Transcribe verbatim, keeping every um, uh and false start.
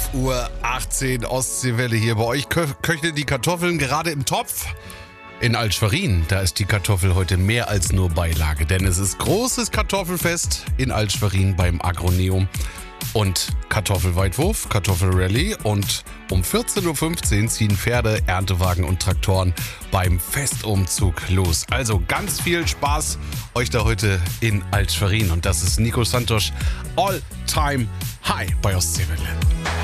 elf Uhr achtzehn Ostseewelle hier bei euch. Kö- köcheln die Kartoffeln gerade im Topf? In Altschwerin, da ist die Kartoffel heute mehr als nur Beilage, denn es ist großes Kartoffelfest in Altschwerin beim Agroneum und Kartoffelweitwurf, Kartoffelrallye und um vierzehn Uhr fünfzehn ziehen Pferde, Erntewagen und Traktoren beim Festumzug los. Also ganz viel Spaß euch da heute in Altschwerin und das ist Nico Santos All Time High bei Ostseewelle.